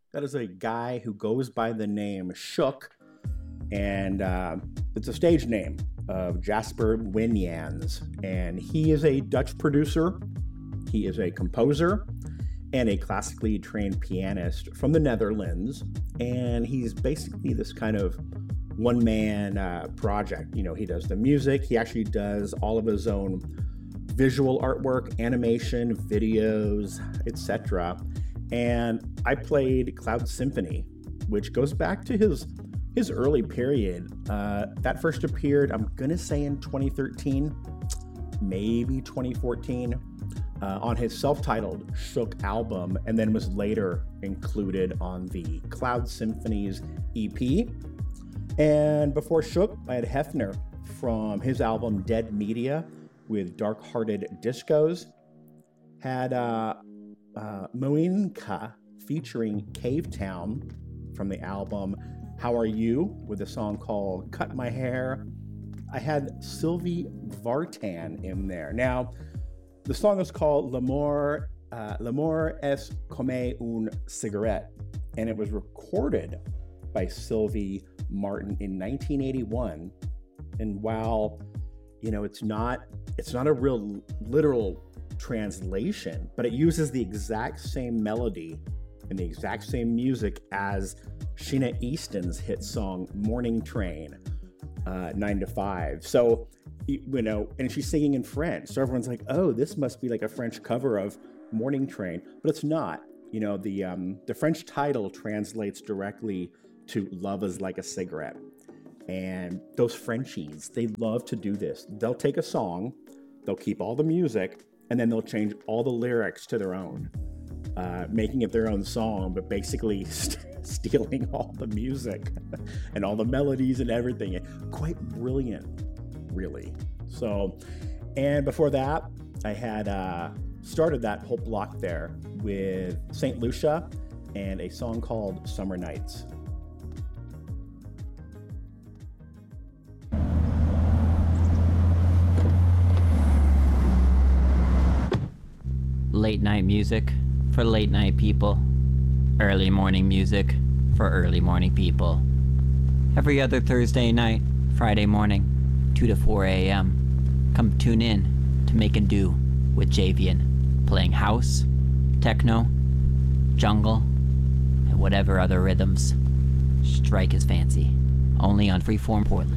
That is a guy who goes by the name Shook, and it's a stage name of Jasper Winjans. And he is a Dutch producer, he is a composer, and a classically trained pianist from the Netherlands. And he's basically this kind of one-man project. You know, he does the music, he actually does all of his own visual artwork, animation, videos, etc. And I played Cloud Symphony, which goes back to his early period. That first appeared, I'm gonna say in 2013, maybe 2014, on his self-titled Shook album, and then was later included on the Cloud Symphonies EP. And before Shook, I had Hefner from his album Dead Media with Dark-Hearted Discos. Had Moinka featuring Cavetown from the album How Are You with a song called Cut My Hair. I had Sylvie Vartan in there. Now, the song is called L'amour est comme une cigarette, and it was recorded by Sylvie Martin in 1981. And while, you know, it's not a real literal translation, but it uses the exact same melody and the exact same music as Sheena Easton's hit song Morning Train, 9 to 5. So, you know, and she's singing in French. So everyone's like, oh, this must be like a French cover of Morning Train, but it's not. You know, the French title translates directly to Love is Like a Cigarette. And those Frenchies, they love to do this. They'll take a song, they'll keep all the music, and then they'll change all the lyrics to their own, making it their own song, but basically stealing all the music and all the melodies and everything. Quite brilliant, really. So, and before that, I had started that whole block there with St. Lucia and a song called Summer Nights. Late night music for late night people. Early morning music for early morning people. Every other Thursday night, Friday morning, 2 to 4 a.m. Come tune in to Make and Do with Javian, playing house, techno, jungle, and whatever other rhythms strike his fancy. Only on Freeform Portland.